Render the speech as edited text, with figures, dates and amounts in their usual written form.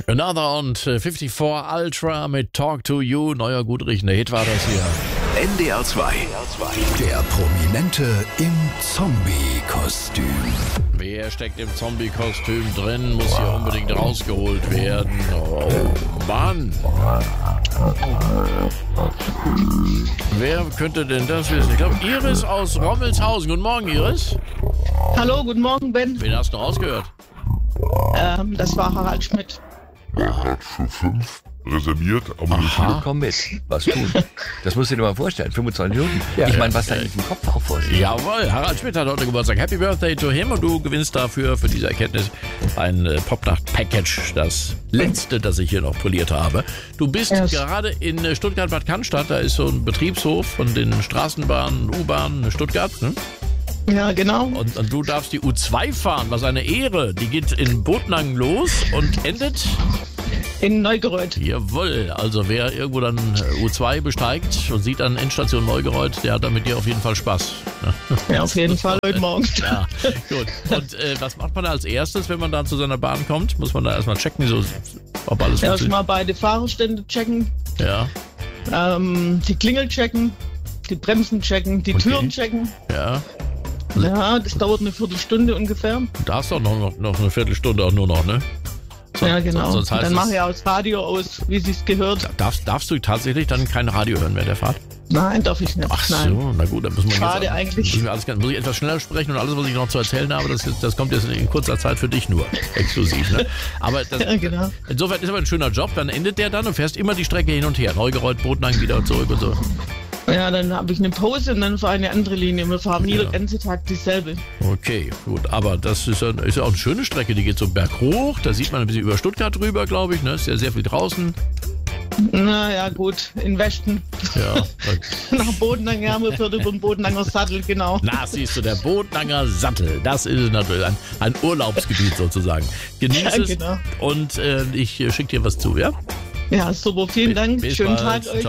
Another und 54 Ultra mit Talk to You. Neuer, gut riechender Hit war das hier. NDR 2. Der Prominente im Zombie-Kostüm. Wer steckt im Zombie-Kostüm drin, muss hier unbedingt rausgeholt werden. Oh Mann. Wer könnte denn das wissen? Ich glaube, Iris aus Rommelshausen. Guten Morgen, Iris. Hallo, guten Morgen, Ben. Wen hast du rausgehört? Das war Harald Schmidt. Er hat für 5 reserviert, aber nicht Aha. Komm mit, was tun? Das musst du dir mal vorstellen, 25 Minuten. Ich meine, was da in diesem Kopf auch vorsteht. Jawohl, Harald Schmidt hat heute Geburtstag. Happy Birthday to him und du gewinnst dafür, für diese Erkenntnis, ein Popnacht-Package, das letzte, das ich hier noch poliert habe. Du bist gerade in Stuttgart-Bad Cannstatt, da ist so ein Betriebshof von den Straßenbahnen, U-Bahnen Stuttgart, ne? Ja, genau. Und du darfst die U2 fahren, was eine Ehre. Die geht in Botnang los und endet In Neugereuth. Jawohl, also wer irgendwo dann U2 besteigt und sieht dann Endstation Neugereuth, der hat dann mit dir auf jeden Fall Spaß. Ja, auf jeden Fall heute Morgen. Ja, gut. Und was macht man da als erstes, wenn man da zu seiner Bahn kommt? Muss man da erstmal checken, so, ob alles funktioniert? Erstmal beide Fahrerstände checken, Ja, die Klingel checken, die Bremsen checken, die Türen checken. ja. Ja, das dauert eine Viertelstunde ungefähr. Da hast du doch noch eine Viertelstunde auch nur noch, ne? Ja, genau. Sonst heißt Dann es- mache ich auch das Radio aus, wie es sich gehört. Darfst du tatsächlich dann kein Radio hören während der Fahrt? Nein, darf ich nicht. Ach Nein. so, na gut, dann müssen wir Schade jetzt... eigentlich. Muss ich etwas schneller sprechen und alles, was ich noch zu erzählen habe, das kommt jetzt in kurzer Zeit für dich nur, exklusiv. Ne? Aber das, Ja, genau. insofern ist aber ein schöner Job, dann endet der dann und fährst immer die Strecke hin und her. Neugereuth, Botnang, wieder und zurück und so. Ja, dann habe ich eine Pause und dann fahre eine andere Linie. Wir fahren nie den ganzen Tag dieselbe. Okay, gut, aber das ist ja auch eine schöne Strecke, die geht so berghoch, da sieht man ein bisschen über Stuttgart drüber, glaube ich, ne? Ist ja sehr viel draußen. Naja, gut, in Westen. Ja. Nach Bodenang, ja, wir führen über den Bodenanger Sattel, genau. Na, siehst du, der Bodenanger Sattel, das ist natürlich ein Urlaubsgebiet sozusagen. Genieß Ja, es genau. und ich schicke dir was zu, ja? Ja, super, vielen Dank. Bis Schönen bald. Tag euch.